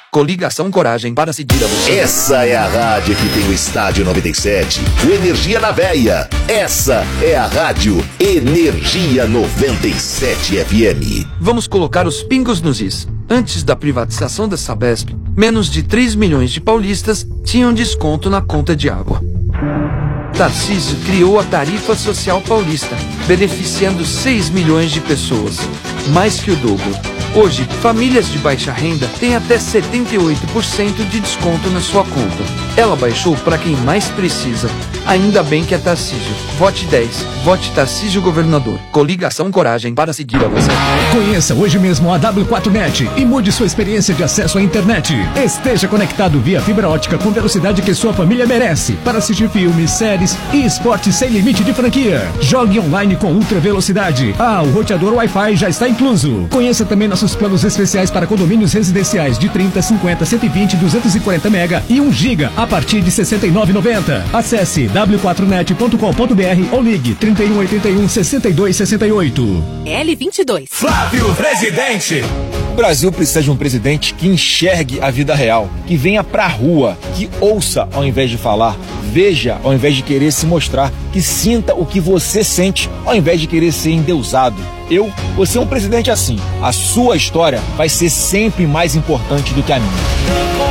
Coligação Coragem para seguir a você. Essa é a rádio que tem o Estádio 97, o Energia na Veia. Essa é a rádio Energia 97 FM. Vamos colocar os pingos nos is. Antes da privatização da Sabesp, menos de 3 milhões de paulistas tinham desconto na conta de água. Tarcísio criou a Tarifa Social Paulista, beneficiando 6 milhões de pessoas, mais que o dobro. Hoje, famílias de baixa renda têm até 78% de desconto na sua conta. Ela baixou para quem mais precisa. Ainda bem que é Tarcísio. Vote 10. Vote Tarcísio Governador. Coligação Coragem para seguir a você. Conheça hoje mesmo a W4Net e mude sua experiência de acesso à internet. Esteja conectado via fibra ótica com velocidade que sua família merece para assistir filmes, séries e esportes sem limite de franquia. Jogue online com ultra velocidade. O roteador Wi-Fi já está incluso. Conheça também nossos planos especiais para condomínios residenciais de 30, 50, 120, 240 mega e 1 giga a partir de R$ 69,90. Acesse w4net.com.br ou ligue 3181 6268. L22. Flávio Presidente. O Brasil precisa de um presidente que enxergue a vida real, que venha pra rua, que ouça ao invés de falar, veja ao invés de querer se mostrar, que sinta o que você sente ao invés de querer ser endeusado. Eu vou ser um presidente assim. A sua história vai ser sempre mais importante do que a minha.